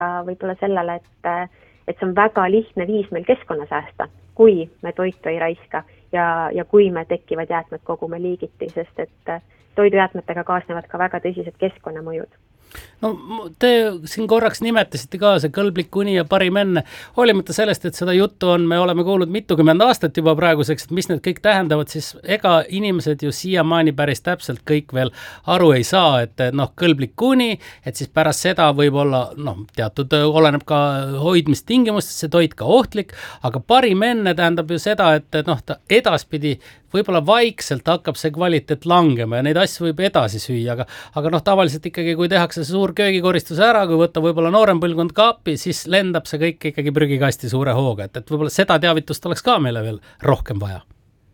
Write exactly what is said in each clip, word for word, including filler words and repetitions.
võib-olla sellele, et, et see on väga lihtne viis meil keskkonna säästa, kui me toitu ei raiska ja, ja kui me tekkivad jäätmed kogume liigiti, sest et toidujäätmetega kaasnevad ka väga tõsised keskkonnamõjud. No te siin korraks nimetasite ka see kõlblik uni ja parim enne. Hoolimata sellest, et seda juttu on, me oleme kuulnud mitukümmend aastat juba praeguseks, et mis need kõik tähendavad, siis ega inimesed ju siiamaani päris täpselt kõik veel aru ei saa, et noh, kõlblik uni, et siis pärast seda võib olla, noh, teatud oleneb ka hoidmistingimustest, see toit ka ohtlik, aga parim enne tähendab ju seda, et noh, ta edaspidi võib-olla vaikselt hakkab see kvaliteet langema ja neid asju võib edasi süüa, aga, aga noh, tavaliselt ikkagi, kui tehakse see suur köögikoristus ära, kui võtta võib-olla noorem põlvkond kaapi, siis lendab see kõik ikkagi prügikasti suure hooga, et, et võib-olla seda teavitust oleks ka meile veel rohkem vaja.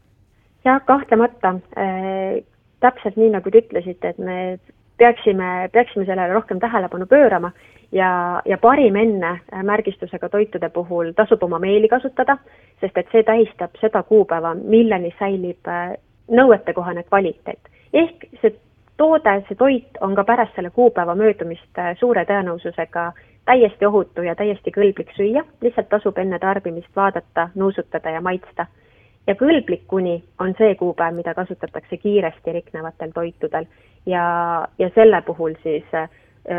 Ja kahtlemata, äh, täpselt nii nagu te ütlesite, et me peaksime, peaksime sellele rohkem tähelepanu pöörama ja, ja parim enne märgistusega toitude puhul tasub oma meeli kasutada, sest et see tähistab seda kuupäeva, milleni säilib nõuetekohane kvaliteet. Ehk see toode, see toit on ka pärast selle kuupäeva möödumist suure tõenäosusega täiesti ohutu ja täiesti kõlblik süüa, lihtsalt tasub enne tarbimist vaadata, nuusutada ja maitsta. Ja kõlblik kuni on see kuupäev, mida kasutatakse kiiresti riknevatel toitudel ja, ja selle puhul siis äh,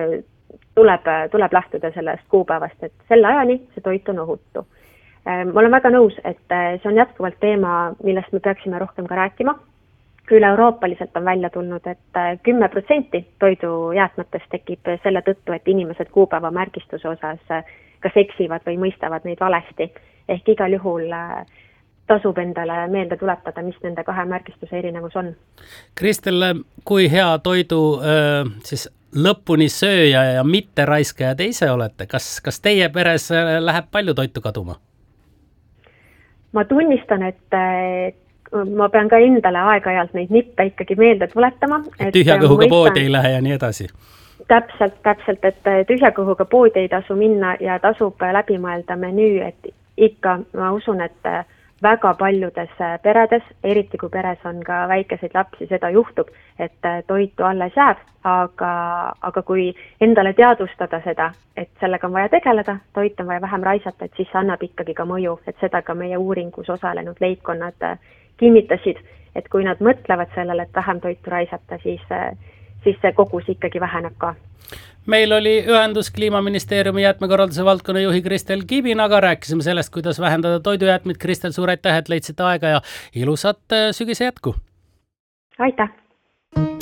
tuleb, tuleb lähtuda sellest kuupäevast, et selle ajani see toit on ohutu. Äh, ma olen väga nõus, et see on jätkuvalt teema, millest me peaksime rohkem ka rääkima. Üle euroopaliselt on välja tulnud, et kümme protsenti toidujäätmetest tekib selle tõttu, et inimesed kuupäeva märgistuse osas kas eksivad või mõistavad neid valesti. Ehk igal juhul tasub endale meelde tuletada, mis nende kahe märgistuse erinevus on. Kristel, kui hea toidu siis lõpuni sööja ja mitte raiskaja te ise olete? Kas, kas teie peres läheb palju toitu kaduma? Ma tunnistan, et ma pean ka endale aeg-ajalt neid nippe ikkagi meelde tuletama. Et tühja kõhuga mõistan, poodi ei lähe ja nii edasi. Täpselt, täpselt, et tühja kõhuga poodi ei tasu minna ja tasub läbi mõelda menüü, et ikka ma usun, et väga paljudes peredes, eriti kui peres on ka väikeseid lapsi, seda juhtub, et toitu alles jääb, aga, aga kui endale teadvustada seda, et sellega on vaja tegeleda, toit on vaja vähem raisata, et siis annab ikkagi ka mõju, et seda ka meie uuringus osalenud leibkonnad kinnitasid, et kui nad mõtlevad sellele, et vähem toitu raisata, siis, siis see kogus ikkagi väheneb ka. Meil oli ühendus Kliimaministeeriumi jäätmekorralduse valdkonna juhi Kristel Kibinaga, rääkisime sellest, kuidas vähendada toidujäätmeid. Kristel, suur aitäh, et leidsite aega ja ilusat sügise jätku! Aitäh!